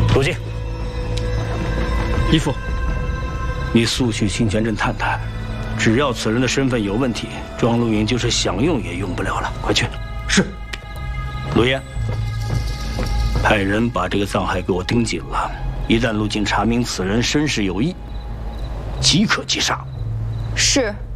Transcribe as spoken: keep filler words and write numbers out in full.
鲁静， 义父， 你速去清泉镇探探，只要此人的身份有问题，庄陆云就是想用也用不了了。快去！ 是。 陆燕，派人把这个藏海给我盯紧了，一旦陆静查明此人身世有异，即可击杀。 是。